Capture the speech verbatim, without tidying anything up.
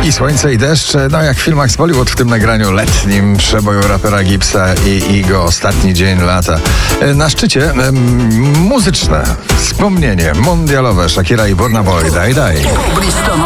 I słońce, i deszcz, no jak w filmach z Bollywood w tym nagraniu letnim przeboju rapera Gipsa i jego ostatni dzień lata. Na szczycie em, muzyczne wspomnienie mundialowe Shakira i Burna Boy. Daj, daj.